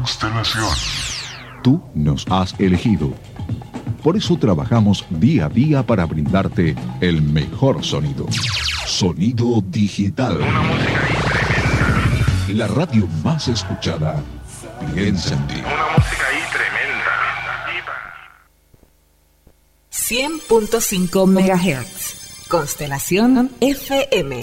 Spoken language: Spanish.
Constelación. Tú nos has elegido. Por eso trabajamos día a día para brindarte el mejor sonido. Sonido digital. Una música ahí tremenda. La radio más escuchada. Piensa en ti. Una música ahí tremenda. 100.5 MHz. Constelación FM.